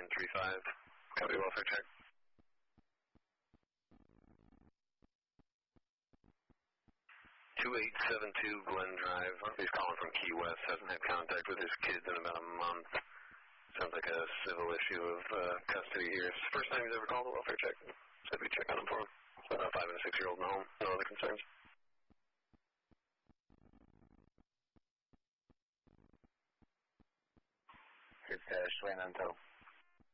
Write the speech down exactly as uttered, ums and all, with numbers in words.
three five. Copy, welfare check. two eight seven two Glen Drive. He's calling from Key West. Hasn't had contact with his kids in about a month. Sounds like a civil issue of uh, custody here. It's the first time he's ever called a welfare check. Said we check on him for him. Got a five and a six-year-old in the home. No other concerns. It's uh, Schwen Anto.